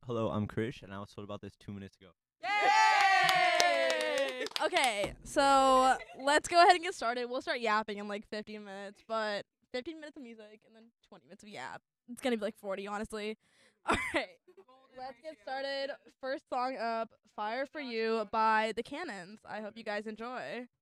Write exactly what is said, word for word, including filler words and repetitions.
Hello, I'm Krish, and I was told about this two minutes ago. Yay! Okay, so let's go ahead and get started. We'll start yapping in like fifteen minutes, but fifteen minutes of music and then twenty minutes of yap. It's gonna be like forty, honestly. All right, let's get started. First song up, "Fire for You" by The Cannons. I hope you guys enjoy.